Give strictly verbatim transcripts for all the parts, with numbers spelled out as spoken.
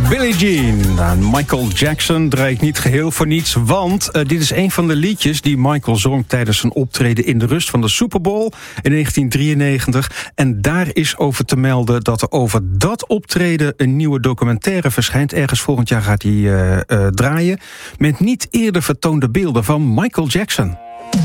Billie Jean. Nou, Michael Jackson draait niet geheel voor niets, want uh, dit is een van de liedjes die Michael zong tijdens zijn optreden in de rust van de Super Bowl in negentien drieënnegentig. En daar is over te melden dat er over dat optreden een nieuwe documentaire verschijnt. Ergens volgend jaar gaat die uh, uh, draaien met niet eerder vertoonde beelden van Michael Jackson.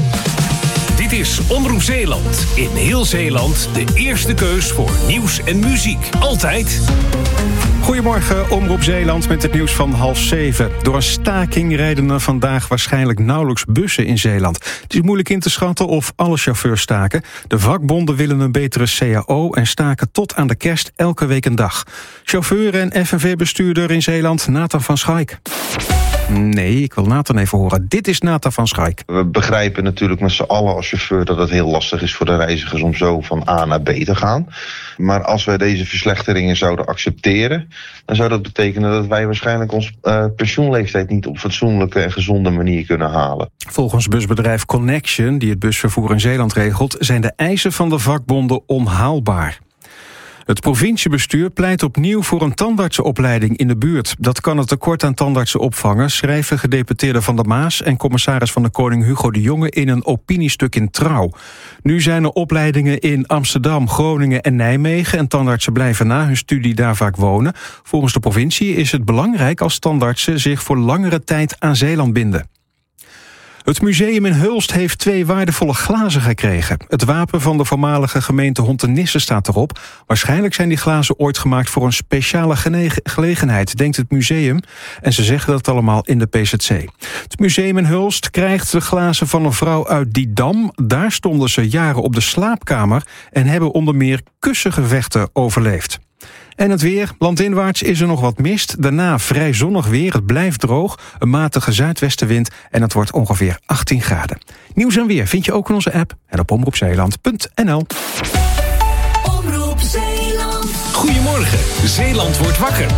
Dit is Omroep Zeeland. In heel Zeeland de eerste keus voor nieuws en muziek. Altijd. Goedemorgen, Omroep Zeeland met het nieuws van half zeven. Door een staking rijden er vandaag waarschijnlijk nauwelijks bussen in Zeeland. Het is moeilijk in te schatten of alle chauffeurs staken. De vakbonden willen een betere C A O en staken tot aan de kerst elke week een dag. Chauffeur en F N V-bestuurder in Zeeland, Nathan van Schaik. Nee, ik wil Nathan even horen. Dit is Nathan van Schaik. We begrijpen natuurlijk met z'n allen als chauffeur dat het heel lastig is voor de reizigers om zo van A naar B te gaan. Maar als wij deze verslechteringen zouden accepteren, dan zou dat betekenen dat wij waarschijnlijk ons uh, pensioenleeftijd niet op fatsoenlijke en gezonde manier kunnen halen. Volgens busbedrijf Connection, die het busvervoer in Zeeland regelt, zijn de eisen van de vakbonden onhaalbaar. Het provinciebestuur pleit opnieuw voor een tandartsenopleiding in de buurt. Dat kan het tekort aan tandartsen opvangen, schrijven gedeputeerde Van der Maas en commissaris van de Koning Hugo de Jonge in een opiniestuk in Trouw. Nu zijn er opleidingen in Amsterdam, Groningen en Nijmegen en tandartsen blijven na hun studie daar vaak wonen. Volgens de provincie is het belangrijk als tandartsen zich voor langere tijd aan Zeeland binden. Het museum in Hulst heeft twee waardevolle glazen gekregen. Het wapen van de voormalige gemeente Hontenissen staat erop. Waarschijnlijk zijn die glazen ooit gemaakt voor een speciale gelegenheid, denkt het museum. En ze zeggen dat allemaal in de P Z C. Het museum in Hulst krijgt de glazen van een vrouw uit Didam. Daar stonden ze jaren op de slaapkamer en hebben onder meer kussengevechten overleefd. En het weer. Landinwaarts is er nog wat mist. Daarna vrij zonnig weer. Het blijft droog. Een matige zuidwestenwind. En het wordt ongeveer achttien graden. Nieuws en weer vind je ook in onze app. En op omroep zeeland punt n l. Omroep Zeeland. Goedemorgen. Zeeland wordt wakker.